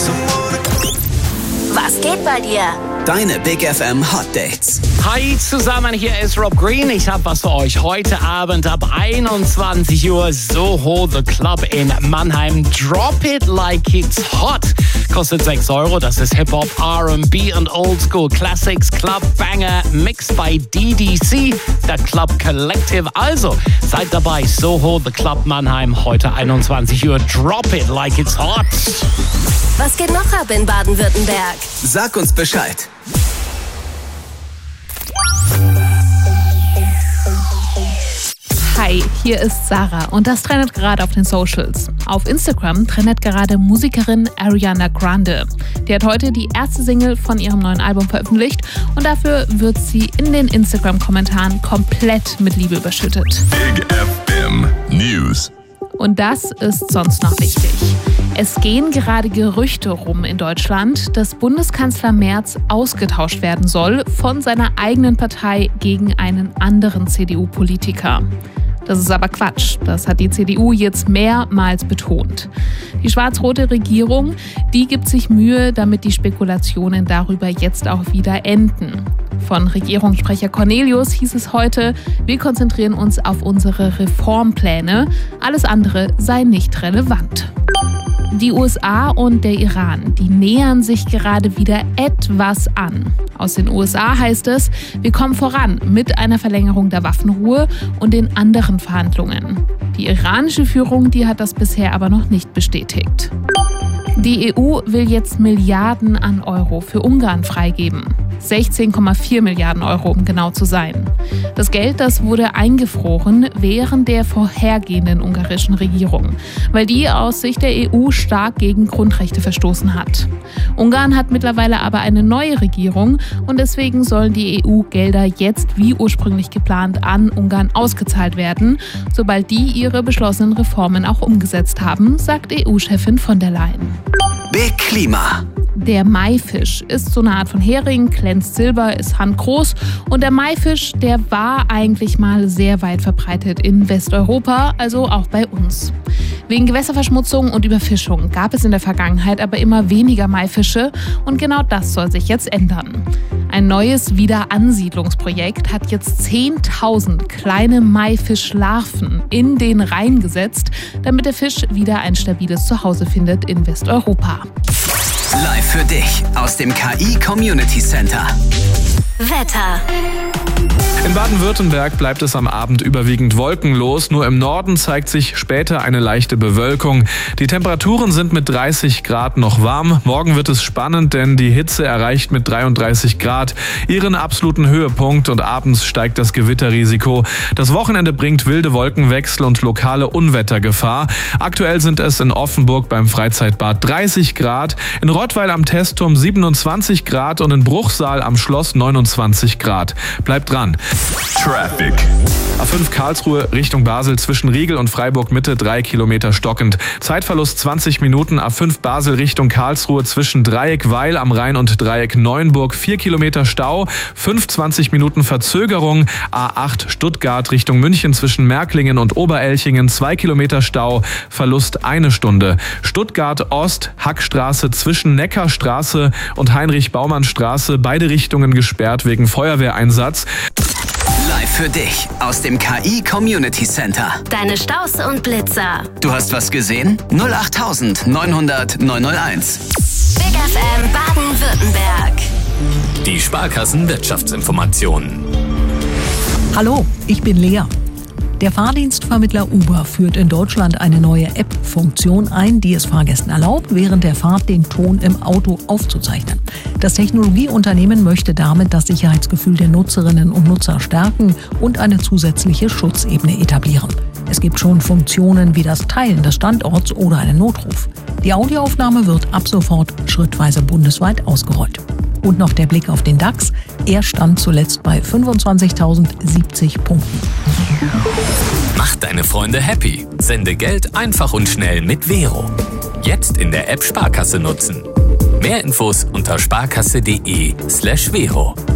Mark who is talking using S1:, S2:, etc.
S1: Was geht bei dir?
S2: Deine Big FM Hot Dates.
S3: Hi zusammen, hier ist Rob Green. Ich habe was für euch heute Abend ab 21 Uhr. Soho The Club in Mannheim. Drop It Like It's Hot. Kostet 6 €. Das ist Hip-Hop, R&B und Oldschool Classics. Club Banger mixed by DDC, der Club Collective. Also, seid dabei. Soho The Club Mannheim. Heute 21 Uhr. Drop It Like It's Hot.
S1: Was geht noch ab in Baden-Württemberg?
S2: Sag uns Bescheid.
S4: Hi, hier ist Sarah und das trendet gerade auf den Socials. Auf Instagram trendet gerade Musikerin Ariana Grande. Die hat heute die erste Single von ihrem neuen Album veröffentlicht und dafür wird sie in den Instagram-Kommentaren komplett mit Liebe überschüttet.
S5: Big FM News.
S4: Und das ist sonst noch wichtig. Es gehen gerade Gerüchte rum in Deutschland, dass Bundeskanzler Merz ausgetauscht werden soll von seiner eigenen Partei gegen einen anderen CDU-Politiker. Das ist aber Quatsch. Das hat die CDU jetzt mehrmals betont. Die schwarz-rote Regierung, die gibt sich Mühe, damit die Spekulationen darüber jetzt auch wieder enden. Von Regierungssprecher Cornelius hieß es heute, wir konzentrieren uns auf unsere Reformpläne. Alles andere sei nicht relevant. Die USA und der Iran, die nähern sich gerade wieder etwas an. Aus den USA heißt es, wir kommen voran mit einer Verlängerung der Waffenruhe und den anderen Verhandlungen. Die iranische Führung, die hat das bisher aber noch nicht bestätigt. Die EU will jetzt Milliarden an Euro für Ungarn freigeben. 16,4 Milliarden Euro, um genau zu sein. Das Geld, das wurde eingefroren während der vorhergehenden ungarischen Regierung, weil die aus Sicht der EU stark gegen Grundrechte verstoßen hat. Ungarn hat mittlerweile aber eine neue Regierung und deswegen sollen die EU-Gelder jetzt wie ursprünglich geplant an Ungarn ausgezahlt werden, sobald die ihre beschlossenen Reformen auch umgesetzt haben, sagt EU-Chefin von der Leyen.
S2: Big Klima.
S4: Der Maifisch ist so eine Art von Hering, glänzt silber, ist handgroß. Und der Maifisch, der war eigentlich mal sehr weit verbreitet in Westeuropa, also auch bei uns. Wegen Gewässerverschmutzung und Überfischung gab es in der Vergangenheit aber immer weniger Maifische und genau das soll sich jetzt ändern. Ein neues Wiederansiedlungsprojekt hat jetzt 10.000 kleine Maifischlarven in den Rhein gesetzt, damit der Fisch wieder ein stabiles Zuhause findet in Westeuropa.
S2: Live für dich aus dem KI Community Center.
S1: Wetter.
S6: In Baden-Württemberg bleibt es am Abend überwiegend wolkenlos. Nur im Norden zeigt sich später eine leichte Bewölkung. Die Temperaturen sind mit 30 Grad noch warm. Morgen wird es spannend, denn die Hitze erreicht mit 33 Grad ihren absoluten Höhepunkt und abends steigt das Gewitterrisiko. Das Wochenende bringt wilde Wolkenwechsel und lokale Unwettergefahr. Aktuell sind es in Offenburg beim Freizeitbad 30 Grad, in Rottweil am Testturm 27 Grad und in Bruchsal am Schloss 29 Grad. Bleibt dran.
S5: Traffic.
S6: A5 Karlsruhe Richtung Basel zwischen Riegel und Freiburg Mitte 3 Kilometer stockend. Zeitverlust 20 Minuten. A5 Basel Richtung Karlsruhe zwischen Dreieck Weil am Rhein und Dreieck Neuenburg 4 Kilometer Stau. 25 Minuten Verzögerung. A8 Stuttgart Richtung München zwischen Märklingen und Oberelchingen 2 Kilometer Stau. Verlust 1 Stunde. Stuttgart Ost Hackstraße zwischen Neckarstraße und Heinrich-Baumann-Straße. Beide Richtungen gesperrt wegen Feuerwehreinsatz.
S2: Live für dich aus dem KI Community Center.
S1: Deine Staus und Blitzer.
S2: Du hast was gesehen? 08000 900 901.
S1: Big FM Baden-Württemberg.
S7: Die Sparkassen-Wirtschaftsinformationen.
S8: Hallo, ich bin Lea. Der Fahrdienstvermittler Uber führt in Deutschland eine neue App-Funktion ein, die es Fahrgästen erlaubt, während der Fahrt den Ton im Auto aufzuzeichnen. Das Technologieunternehmen möchte damit das Sicherheitsgefühl der Nutzerinnen und Nutzer stärken und eine zusätzliche Schutzebene etablieren. Es gibt schon Funktionen wie das Teilen des Standorts oder einen Notruf. Die Audioaufnahme wird ab sofort schrittweise bundesweit ausgerollt. Und noch der Blick auf den DAX. Er stand zuletzt bei 25.070 Punkten.
S7: Mach deine Freunde happy. Sende Geld einfach und schnell mit Vero. Jetzt in der App Sparkasse nutzen. Mehr Infos unter sparkasse.de/Vero.